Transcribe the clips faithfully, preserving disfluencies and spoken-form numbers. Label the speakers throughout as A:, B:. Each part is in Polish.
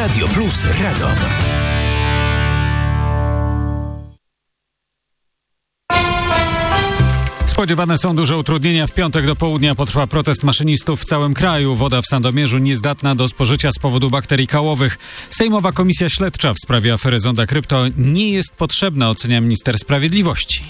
A: Radio Plus Radom.
B: Spodziewane są duże utrudnienia. W piątek do południa potrwa protest maszynistów w całym kraju. Woda w Sandomierzu niezdatna do spożycia z powodu bakterii kałowych. Sejmowa Komisja Śledcza w sprawie afery Zonda Krypto nie jest potrzebna, ocenia minister sprawiedliwości.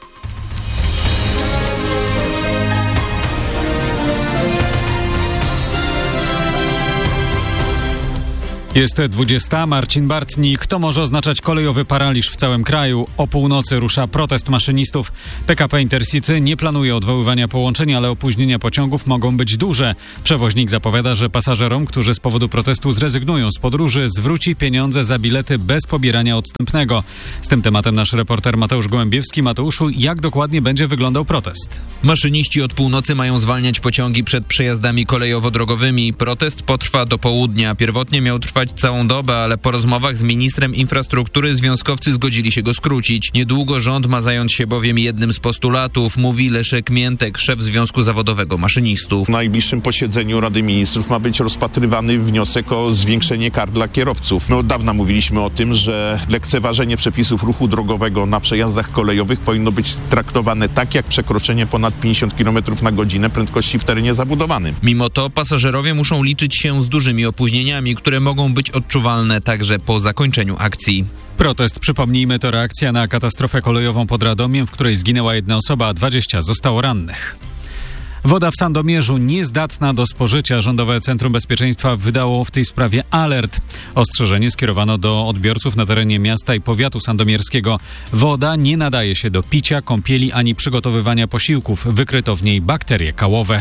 B: Jest dwudziesta. Marcin Bartnik. To może oznaczać kolejowy paraliż w całym kraju. O północy rusza protest maszynistów. P K P Intercity nie planuje odwoływania połączenia, ale opóźnienia pociągów mogą być duże. Przewoźnik zapowiada, że pasażerom, którzy z powodu protestu zrezygnują z podróży, zwróci pieniądze za bilety bez pobierania odstępnego. Z tym tematem nasz reporter Mateusz Gołębiewski. Mateuszu, jak dokładnie będzie wyglądał protest?
C: Maszyniści od północy mają zwalniać pociągi przed przejazdami kolejowo-drogowymi. Protest potrwa do południa. Pierwotnie miał trwać całą dobę, ale po rozmowach z ministrem infrastruktury związkowcy zgodzili się go skrócić. Niedługo rząd ma zająć się bowiem jednym z postulatów, mówi Leszek Miętek, szef Związku Zawodowego Maszynistów.
D: W najbliższym posiedzeniu Rady Ministrów ma być rozpatrywany wniosek o zwiększenie kar dla kierowców. No, od dawna mówiliśmy o tym, że lekceważenie przepisów ruchu drogowego na przejazdach kolejowych powinno być traktowane tak jak przekroczenie ponad pięćdziesiąt kilometrów na godzinę prędkości w terenie zabudowanym.
C: Mimo to pasażerowie muszą liczyć się z dużymi opóźnieniami, które mogą być odczuwalne także po zakończeniu akcji.
B: Protest, przypomnijmy, to reakcja na katastrofę kolejową pod Radomiem, w której zginęła jedna osoba, a dwadzieścia zostało rannych. Woda w Sandomierzu niezdatna do spożycia. Rządowe Centrum Bezpieczeństwa wydało w tej sprawie alert. Ostrzeżenie skierowano do odbiorców na terenie miasta i powiatu sandomierskiego. Woda nie nadaje się do picia, kąpieli ani przygotowywania posiłków. Wykryto w niej bakterie kałowe.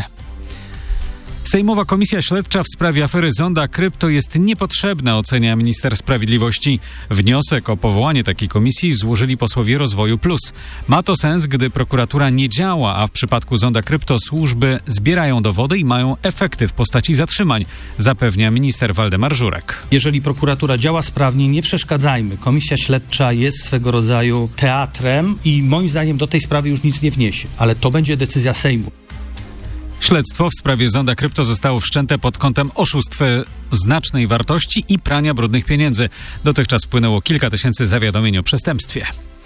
B: Sejmowa Komisja Śledcza w sprawie afery Zonda Krypto jest niepotrzebna, ocenia minister sprawiedliwości. Wniosek o powołanie takiej komisji złożyli posłowie Rozwoju Plus. Ma to sens, gdy prokuratura nie działa, a w przypadku Zonda Krypto służby zbierają dowody i mają efekty w postaci zatrzymań, zapewnia minister Waldemar Żurek.
E: Jeżeli prokuratura działa sprawnie, nie przeszkadzajmy. Komisja Śledcza jest swego rodzaju teatrem i moim zdaniem do tej sprawy już nic nie wniesie, ale to będzie decyzja Sejmu.
B: Śledztwo w sprawie Zonda Krypto zostało wszczęte pod kątem oszustw znacznej wartości i prania brudnych pieniędzy. Dotychczas wpłynęło kilka tysięcy zawiadomień o przestępstwie.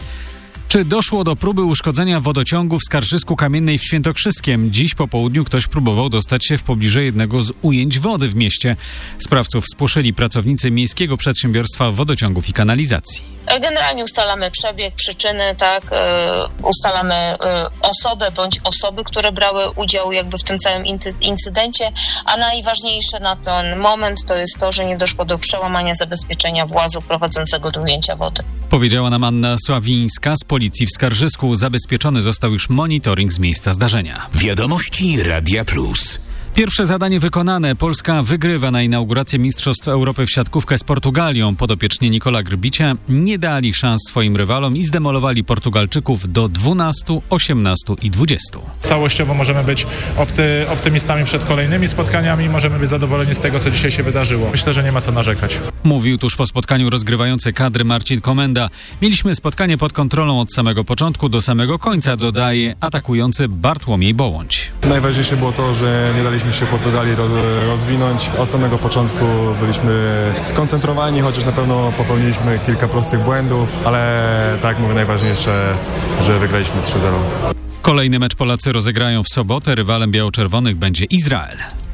B: Czy doszło do próby uszkodzenia wodociągu w Skarżysku Kamiennej w Świętokrzyskiem? Dziś po południu ktoś próbował dostać się w pobliżu jednego z ujęć wody w mieście. Sprawców spłoszyli pracownicy Miejskiego Przedsiębiorstwa Wodociągów i Kanalizacji.
F: Generalnie ustalamy przebieg, przyczyny, tak, yy, ustalamy yy, osobę bądź osoby, które brały udział jakby w tym całym incydencie, a najważniejsze na ten moment to jest to, że nie doszło do przełamania zabezpieczenia włazu prowadzącego do ujęcia wody.
B: Powiedziała nam Anna Sławińska z Policji w Skarżysku. Zabezpieczony został już monitoring z miejsca zdarzenia.
A: Wiadomości Radia Plus.
B: Pierwsze zadanie wykonane. Polska wygrywa na inaugurację Mistrzostw Europy w siatkówkę z Portugalią. Podopieczni Nikola Grbicia nie dali szans swoim rywalom i zdemolowali Portugalczyków do dwunastu, osiemnastu i dwudziestu.
G: Całościowo możemy być opty, optymistami przed kolejnymi spotkaniami. Możemy być zadowoleni z tego, co dzisiaj się wydarzyło. Myślę, że nie ma co narzekać.
B: Mówił tuż po spotkaniu rozgrywający kadry Marcin Komenda. Mieliśmy spotkanie pod kontrolą od samego początku do samego końca, dodaje atakujący Bartłomiej Bołądź.
H: Najważniejsze było to, że nie daliśmy się Portugalii rozwinąć. Od samego początku byliśmy skoncentrowani, chociaż na pewno popełniliśmy kilka prostych błędów, ale tak mówię, najważniejsze, że wygraliśmy trzy zero.
B: Kolejny mecz Polacy rozegrają w sobotę. Rywalem biało-czerwonych będzie Izrael.